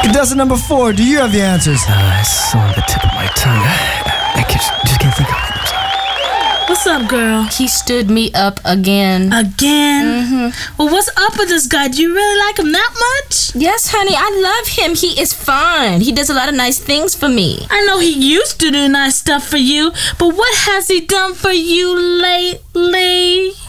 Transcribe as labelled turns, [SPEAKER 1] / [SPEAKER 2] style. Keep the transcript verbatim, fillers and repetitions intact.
[SPEAKER 1] Contestant number four, do you have the answers?
[SPEAKER 2] Uh, it's on the tip of my tongue. I, I just, just can't think of it. I'm sorry.
[SPEAKER 3] What's up, girl?
[SPEAKER 4] He stood me up again.
[SPEAKER 3] Again?
[SPEAKER 4] Mm-hmm.
[SPEAKER 3] Well, what's up with this guy? Do you really like him that much?
[SPEAKER 4] Yes, honey, I love him. He is fine. He does a lot of nice things for me.
[SPEAKER 3] I know he used to do nice stuff for you, but what has he done for you lately?